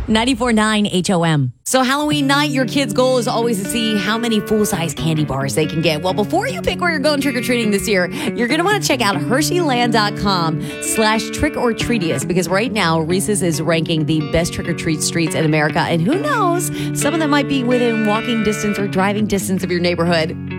94.9 HOM. So Halloween night, your kid's goal is always to see how many full-size candy bars they can get. Well, before you pick where you're going trick-or-treating this year, you're going to want to check out HersheyLand.com/trick-or-treatiest, because right now, Reese's is ranking the best trick-or-treat streets in America. And who knows, some of them might be within walking distance or driving distance of your neighborhood.